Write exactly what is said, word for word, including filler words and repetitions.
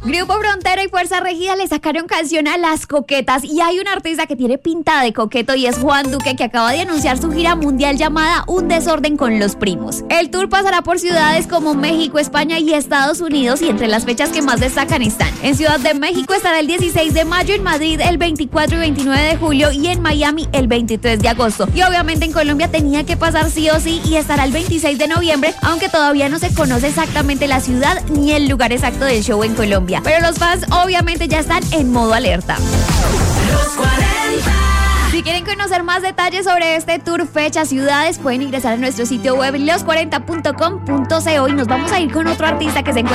Grupo Frontera y Fuerza Regida le sacaron canción a Las Coquetas y hay un artista que tiene pinta de coqueto y es Juan Duque, que acaba de anunciar su gira mundial llamada Un Desorden con los Primos. El tour pasará por ciudades como México, España y Estados Unidos, y entre las fechas que más destacan están: en Ciudad de México estará el dieciséis de mayo, en Madrid el veinticuatro y veintinueve de julio y en Miami el veintitrés de agosto. Y obviamente en Colombia tenía que pasar sí o sí y estará el veintiséis de noviembre, aunque todavía no se conoce exactamente la ciudad ni el lugar exacto del show en Colombia. Pero los fans obviamente ya están en modo alerta. Los cuarenta. Si quieren conocer más detalles sobre este tour, fechas, ciudades, pueden ingresar a nuestro sitio web los cuarenta punto com punto co y nos vamos a ir con otro artista que se encuentra